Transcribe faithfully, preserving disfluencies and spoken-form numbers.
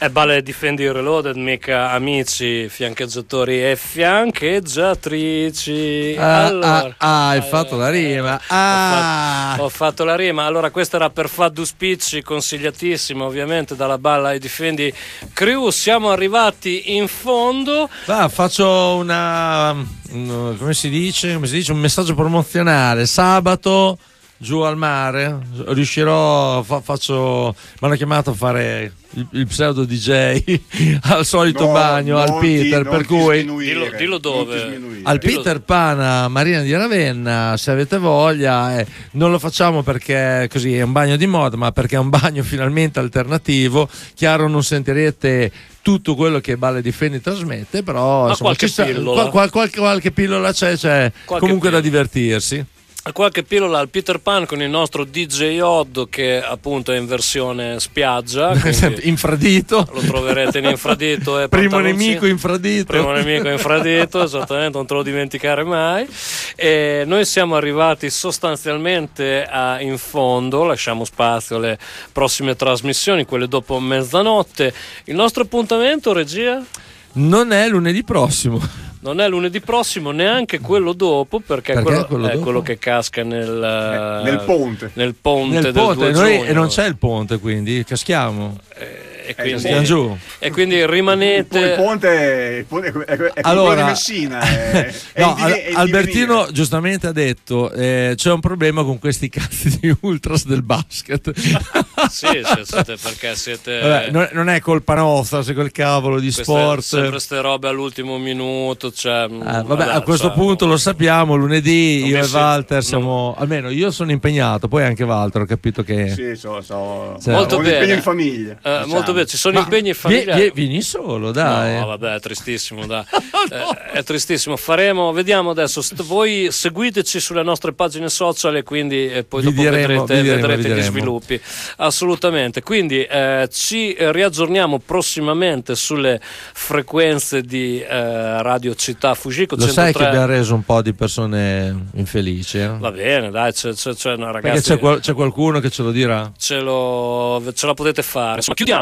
E Balle Difendi Reloaded, mica amici, fiancheggiatori e fiancheggiatrici. Ah, Allora, ah, ah, hai eh, fatto la rima. Ho, Ah. fatto, ho fatto la rima. Allora, questa era per Faddu Spicci, consigliatissima ovviamente dalla Balla Difendi Crew. Siamo arrivati in fondo. Va, faccio una, un- come si dice? Come si dice? Un messaggio promozionale. Sabato giù al mare riuscirò, fa- faccio, mi hanno chiamato a fare il, il pseudo D J al solito No, bagno al non ti- Peter, non per ti cui sminuire, Dillo- dillo non dove. ti sminuire. al Dillo- Peter Pan a Marina di Ravenna, se avete voglia. eh, non lo facciamo perché così è un bagno di moda, ma perché è un bagno finalmente alternativo. Chiaro, non sentirete tutto quello che Balle Difendi trasmette, però Ma insomma, qualche ci sta- pillola. qual- qual- qualche, qualche pillola c'è, c'è Qualche comunque da pillola. divertirsi. Qualche pillola al Peter Pan con il nostro D J Odd, che appunto è in versione spiaggia, quindi Infradito, lo troverete in infradito e primo pantaloncini. nemico infradito. Primo nemico infradito, esattamente, non te lo dimenticare mai. E noi siamo arrivati sostanzialmente a, in fondo, lasciamo spazio alle prossime trasmissioni, quelle dopo mezzanotte. Il nostro appuntamento, regia? Non è lunedì prossimo. Non è lunedì prossimo, neanche quello dopo, perché, Perché quello, quello è dopo? quello che casca nel, Eh, nel ponte. nel ponte Nel del ponte, due noi- giugno. e non c'è il ponte, quindi caschiamo. Eh, e, Eh, quindi, Caschiamo giù. e quindi Il rimanete. ponte, il ponte è, è, è come Allora- quello di Messina. È, è No, in dive- Al- è in Albertino divenire. giustamente ha detto eh, c'è un problema con questi cazzi di ultras del basket. Sì, sì, siete, perché siete. Vabbè, non, non è colpa nostra se quel cavolo di queste, sport. sempre queste robe all'ultimo minuto. Cioè, mm, Ah, vabbè, a questo cioè, punto lo sappiamo, lunedì non io mi e si- Walter siamo, almeno io sono impegnato, poi anche Walter, ho capito che... Sì, so, so. Cioè, Molto ho un bene. impegno in famiglia. Eh, diciamo. Molto bene, ci sono Ma impegni vie- familiari. vie- vieni solo, dai. No, vabbè, è tristissimo, dai. Eh, è tristissimo. Faremo, vediamo adesso. st- voi seguiteci sulle nostre pagine social e quindi eh, poi Vi dopo diremo, vedrete, vi diremo, vedrete vi gli diremo. sviluppi. Assolutamente. Quindi eh, ci eh, riaggiorniamo prossimamente sulle frequenze di eh, Radio Città Fujiko Lo sai che centotré. abbiamo reso un po' di persone infelici, eh? Va bene, dai, c'è, c'è, c'è una Perché ragazza. c'è, qual- c'è qualcuno che ce lo dirà. Ce, lo, ce la potete fare. Insomma, chiudiamo.